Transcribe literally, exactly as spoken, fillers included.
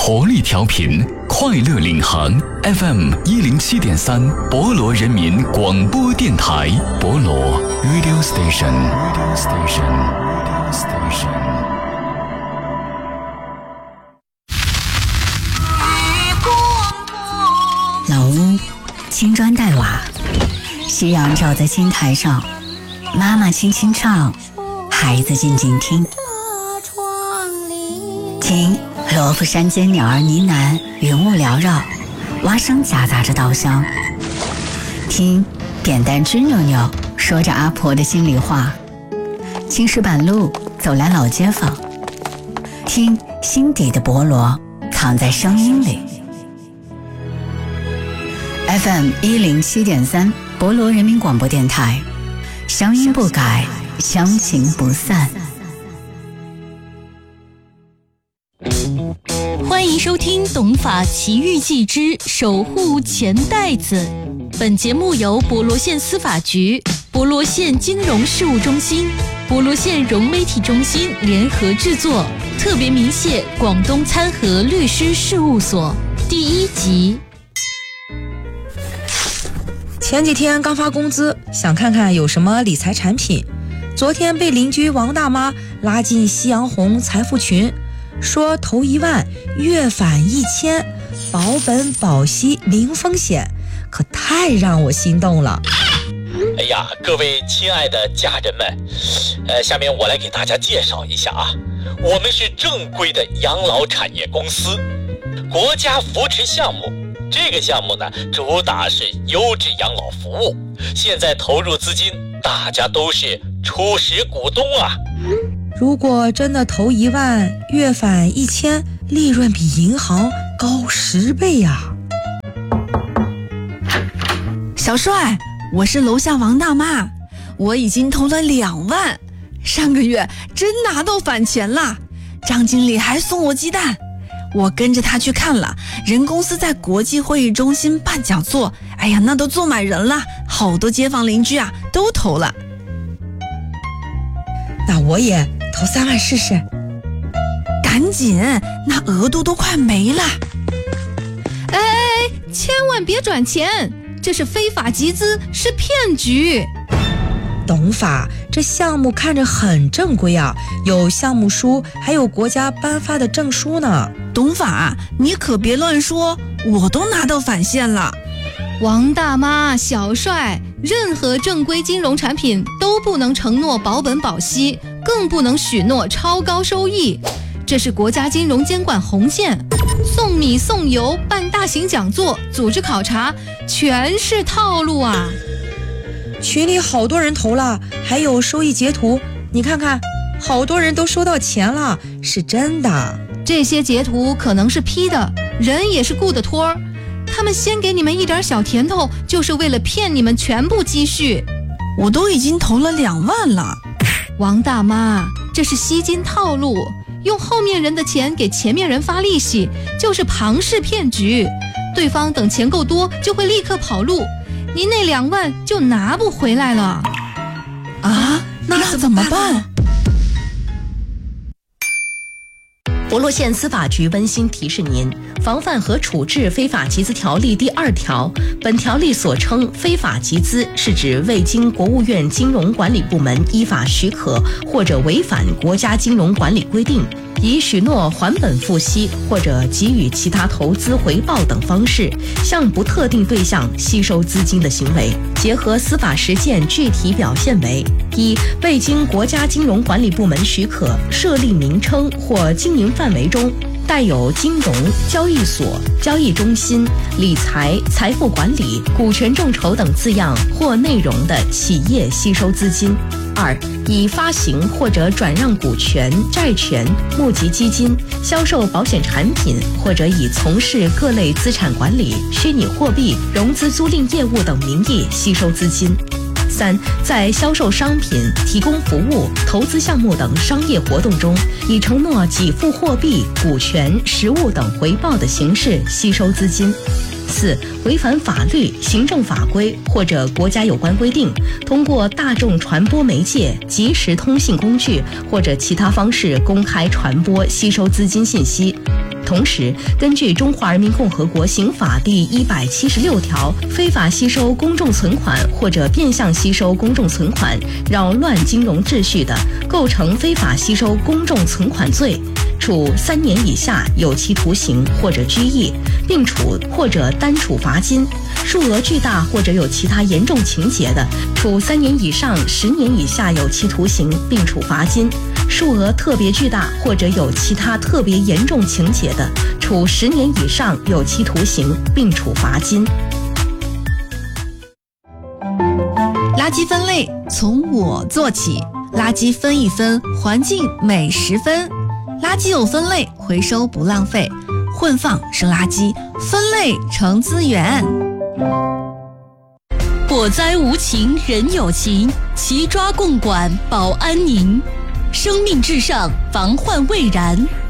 活力调频，快乐领航 F M 一零七点三，博罗人民广播电台，博罗 Radio Station Radio Station Radio Station。 老屋，青砖黛瓦，夕阳照在青苔上，妈妈轻轻唱，孩子静静听。听罗浮山间鸟儿呢喃，云雾缭绕，蛙声夹杂着稻香。听扁担吱扭扭，说着阿婆的心里话。青石板路，走来老街坊。听心底的博罗，藏在声音里。F M 一零七点三，博罗人民广播电台，乡音不改，乡情不散。 欢迎收听《懂法奇遇记之守护钱袋子》。本节目由博罗县司法局、博罗县金融事务中心、博罗县融媒体中心联合制作，特别鸣谢广东参和律师事务所。第一集。 前几天刚发工资，想看看有什么理财产品。昨天被邻居王大妈拉进夕阳红财富群，说投一万月返一千，保本保息零风险，可太让我心动了。 哎呀，各位亲爱的家人们，呃，下面我来给大家介绍一下啊，我们是正规的养老产业公司，国家扶持项目。这个项目呢，主打是优质养老服务。现在投入资金，大家都是初始股东啊。 如果真的投一万，月返一千，利润比银行高十倍呀！ 小帅，我是楼下王大妈，我已经投了两万，上个月真拿到返钱了，张经理还送我鸡蛋。我跟着他去看了，人公司在国际会议中心办讲座，哎呀，那都坐满人了，好多街坊邻居啊都投了。 那我也投三万试试。 赶紧，那额度都快没了。 哎哎哎，千万别转钱，这是非法集资，是骗局。 懂法，这项目看着很正规啊，有项目书，还有国家颁发的证书呢。 懂法，你可别乱说，我都拿到返现了。 王大妈、小帅，任何正规金融产品都不能承诺保本保息，更不能许诺超高收益，这是国家金融监管红线。送米送油，办大型讲座，组织考察，全是套路啊！ 群里好多人投了，还有收益截图，你看看，好多人都收到钱了，是真的。 这些截图可能是 P 的，人也是雇的托儿，他们先给你们一点小甜头，就是为了骗你们全部积蓄。 我都已经投了两万了。 王大妈，这是吸金套路，用后面人的钱给前面人发利息，就是庞氏骗局。对方等钱够多，就会立刻跑路，您那两万就拿不回来了。 啊，那怎么办？ 博罗县司法局温馨提示您：防范和处置非法集资条例第二条，本条例所称非法集资，是指未经国务院金融管理部门依法许可或者违反国家金融管理规定，以许诺还本付息或者给予其他投资回报等方式，向不特定对象吸收资金的行为。结合司法实践具体表现为：一、未经国家金融管理部门许可设立名称或经营范围中带有金融、交易所、交易中心、理财、财富管理、股权众筹等字样或内容的企业吸收资金。二、以发行或者转让股权、债权、募集基金、销售保险产品，或者以从事各类资产管理、虚拟货币、融资租赁业务等名义吸收资金。三、在销售商品、提供服务、投资项目等商业活动中，以承诺给付货币、股权、实物等回报的形式吸收资金。四、违反法律、行政法规或者国家有关规定，通过大众传播媒介、即时通信工具或者其他方式公开传播、吸收资金信息。 同时，根据《中华人民共和国刑法》第一百七十六条，非法吸收公众存款或者变相吸收公众存款，扰乱金融秩序的，构成非法吸收公众存款罪，处三年以下有期徒刑或者拘役，并处或者单处罚金；数额巨大或者有其他严重情节的，处三年以上十年以下有期徒刑，并处罚金；数额特别巨大或者有其他特别严重情节的，处十年以上有期徒刑，并处罚金。 垃圾分类从我做起，垃圾分一分，环境每十分。垃圾有分类，回收不浪费，混放是垃圾，分类成资源。 火灾无情人有情，齐抓共管保安宁。生命至上，防患未然。